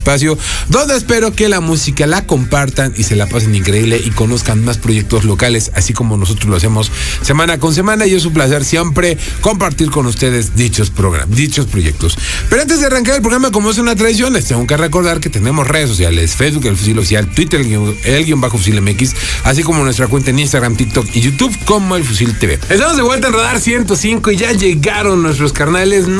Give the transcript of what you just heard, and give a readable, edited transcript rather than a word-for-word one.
espacio donde espero que la música la compartan y se la pasen increíble y conozcan más proyectos locales, así como nosotros lo hacemos semana con semana, y es un placer siempre compartir con ustedes dichos proyectos. Pero antes de arrancar el programa, como es una tradición, les tengo que recordar que tenemos redes sociales: Facebook, el Fusil Oficial; Twitter, el _Fusil MX, así como nuestra cuenta en Instagram, TikTok y YouTube como el Fusil TV. Estamos de vuelta en Radar 105 y ya llegaron nuestros carnales.